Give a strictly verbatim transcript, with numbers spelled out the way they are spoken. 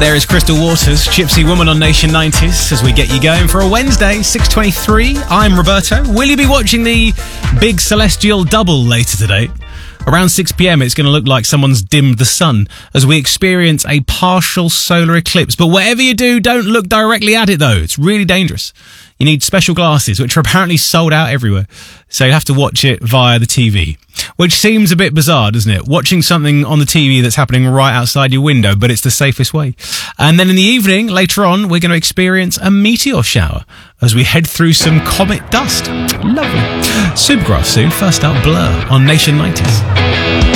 There is Crystal Waters, Gypsy Woman on Nation nineties, as we get you going for a Wednesday, six twenty-three. I'm Roberto. Will you be watching the big celestial double later today? Around six p.m, it's going to look like someone's dimmed the sun as we experience a partial solar eclipse. But whatever you do, don't look directly at it, though. It's really dangerous. You need special glasses, which are apparently sold out everywhere. So you have to watch it via the T V, which seems a bit bizarre, doesn't it? Watching something on the T V that's happening right outside your window, but it's the safest way. And then in the evening, later on, we're going to experience a meteor shower as we head through some comet dust. Lovely. Supergrass soon. First up, Blur on Nation nineties.